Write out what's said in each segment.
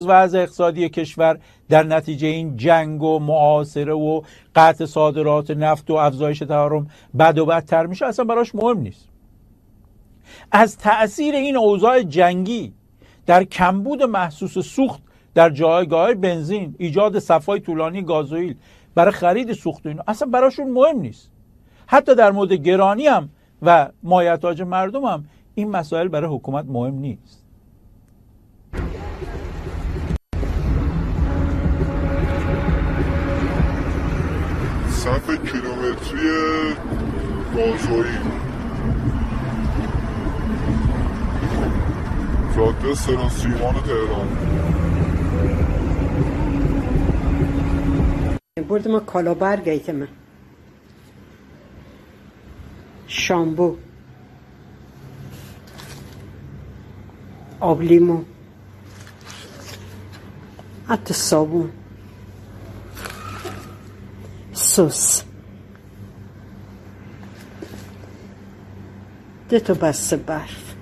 وضع اقتصادی کشور در نتیجه این جنگ و محاصره و قطع صادرات نفت و افزایش تورم بد و بدتر میشه اصلا براش مهم نیست. از تأثیر این اوضاع جنگی در کمبود محسوس سوخت در جایگاه بنزین، ایجاد صفای طولانی گازوئیل برای خرید سوخت اینا اصلا براشون مهم نیست. حتی در مورد گرانی هم و مایحتاج مردم هم این مسائل برای حکومت مهم نیست. صف کیلومتری گازوئیل جاده سراسیمان تهران. بردم کالابرگ ایتم شامبو آب لیمو حتی صابون سس 2 تا بسته برف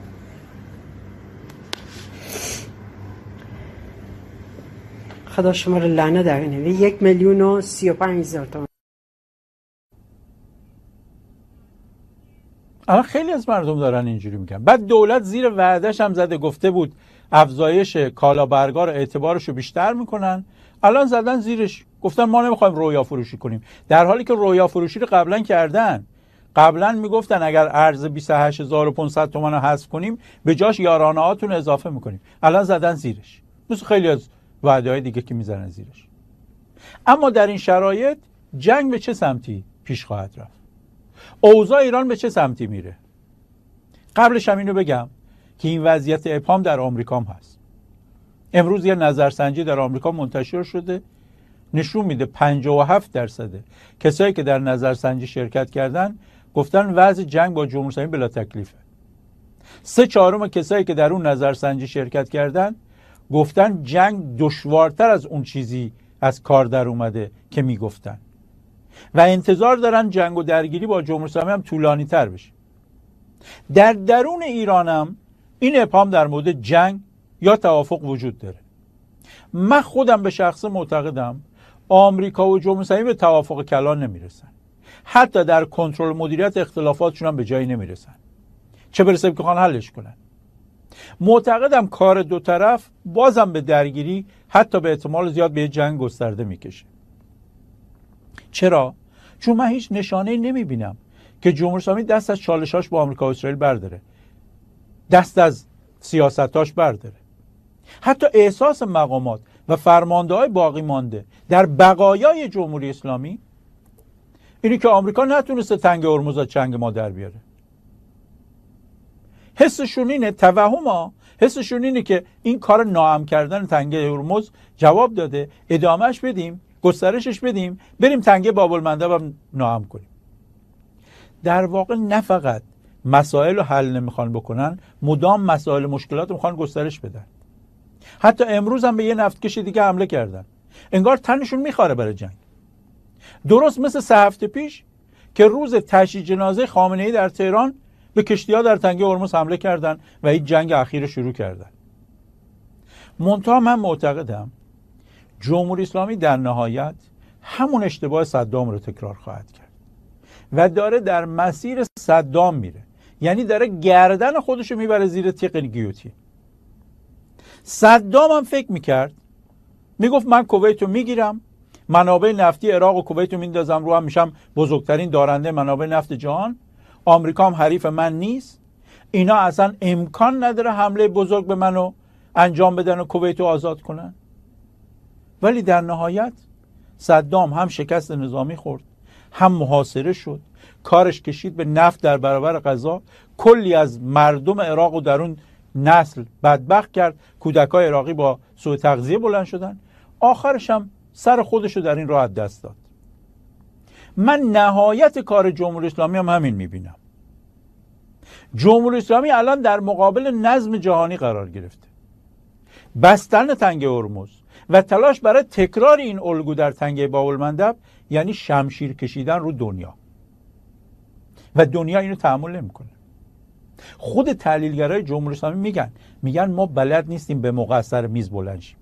خدا شما رو لعنت درنه 1,035,000 تومان. الان خیلی از مردم دارن اینجوری میگن. بعد دولت زیر وعدهش هم زده گفته بود افزایش کالابرگا رو اعتبارش رو بیشتر میکنن. الان زدن زیرش گفتن ما نمیخوایم رویا فروشی کنیم، در حالی که رویا فروشی رو قبلا کردن. قبلا میگفتن اگر ارز 28,500 تومان رو حذف کنیم به جاش یارانه هاتون اضافه میکنیم. الان زدن زیرش، مثل خیلی از وعده‌های دیگه که میزنن زیرش. اما در این شرایط جنگ به چه سمتی پیش خواهد رفت؟ اوضاع ایران به چه سمتی میره؟ قبلش هم اینو بگم که این وضعیت ابهام در آمریکا هم هست. امروز یه نظرسنجی در آمریکا منتشر شده نشون میده 57% کسایی که در نظرسنجی شرکت کردن گفتن وضع جنگ با جمهوری اسلامی بلا تکلیفه. 3/4 کسایی که در اون نظرسنجی شرکت کردن گفتن جنگ دشوارتر از اون چیزی از کار در اومده که میگفتن و انتظار دارن جنگ و درگیری با جمهوری اسلامی هم طولانی تر بشه. در درون ایران هم این ابهام در مورد جنگ یا توافق وجود داره. من خودم به شخص معتقدم آمریکا و جمهوری اسلامی به توافق کلان نمیرسن، حتی در کنترل مدیریت اختلافاتشون هم به جایی نمیرسن، چه برسه که بخوان حلش کنن. معتقدم کار دو طرف بازم به درگیری، حتی به احتمال زیاد به جنگ گسترده میکشه. چرا؟ چون من هیچ نشانه‌ای نمیبینم که جمهوری اسلامی دست از چالشاش با آمریکا و اسرائیل برداره، دست از سیاستاش برداره. حتی احساس مقامات و فرمانده‌های باقی مانده در بقایای جمهوری اسلامی اینی که آمریکا نتونسته تنگه هرمز از چنگ ما در بیاره. حسشون اینه، توهم‌ها، حسشون اینه که این کار ناام کردن تنگه هرمز جواب داده، ادامهش بدیم، گسترشش بدیم، بریم تنگه باب المندب هم ناام کنیم. در واقع نه فقط مسائل رو حل نمیخوان بکنن، مدام مسائل مشکلات رو میخوان گسترش بدن. حتی امروز هم به یه نفتکش دیگه حمله کردن، انگار تنشون میخواره برای جنگ. درست مثل 3 هفته پیش که روز تشییع جنازه خامنه‌ای در تهران به کشتی‌ها در تنگه هرمز حمله کردن و این جنگ اخیر شروع کردن. منتها من معتقدم جمهوری اسلامی در نهایت همون اشتباه صدام رو تکرار خواهد کرد و داره در مسیر صدام میره، یعنی داره گردن خودش رو میبره زیر تیغ گیوتین. صدام هم فکر میکرد، میگفت من کویت رو میگیرم، منابع نفتی عراق و کویت رو میندازم رو هم، میشم بزرگترین دارنده منابع نفت جهان، آمریکا هم حریف من نیست، اینا اصلا امکان نداره حمله بزرگ به منو انجام بدن و کویت رو آزاد کنن. ولی در نهایت صدام هم شکست نظامی خورد، هم محاصره شد، کارش کشید به نفت در برابر غذا، کلی از مردم عراق و در اون نسل بدبخت کرد، کودکای عراقی با سوء تغذیه بلند شدن، آخرش هم سر خودشو در این راه دست داد. من نهایت کار جمهوری اسلامی هم همین میبینم. جمهوری اسلامی الان در مقابل نظم جهانی قرار گرفته. بستن تنگه هرمز و تلاش برای تکرار این الگو در تنگه باب المندب یعنی شمشیر کشیدن رو دنیا و دنیا اینو تحمل نمیکنه. خود تحلیلگرای جمهوری اسلامی میگن ما بلد نیستیم به موقع از سر میز بلند شیم.